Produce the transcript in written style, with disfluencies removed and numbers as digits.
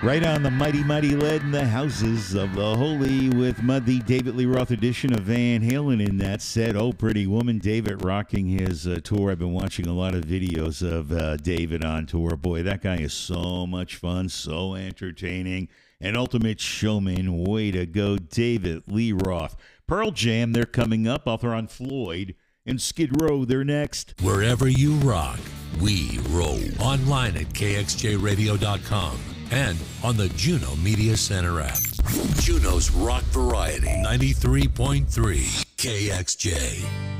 Right on the mighty, mighty lead in the houses of the holy with the David Lee Roth edition of Van Halen in that set. Oh, Pretty Woman. David rocking his tour. I've been watching a lot of videos of David on tour. Boy, that guy is so much fun, so entertaining. An ultimate showman. Way to go, David Lee Roth. Pearl Jam, they're coming up. Author on Floyd. And Skid Row, they're next. Wherever you rock, we roll. Online at kxjradio.com and on the Juno Media Center app. Juno's Rock Variety 93.3 KXJ.